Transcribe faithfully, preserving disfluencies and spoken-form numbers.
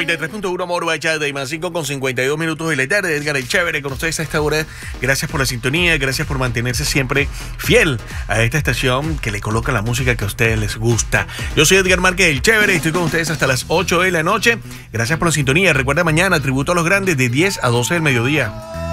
noventa y tres punto uno Amor Bachata de más cinco con cincuenta y dos minutos de la tarde. Edgar el Chévere con ustedes a esta hora. Gracias por la sintonía, gracias por mantenerse siempre fiel a esta estación que le coloca la música que a ustedes les gusta. Yo soy Edgar Márquez el Chévere y estoy con ustedes hasta las ocho de la noche. Gracias por la sintonía. Recuerda mañana, tributo a los grandes de diez a doce del mediodía.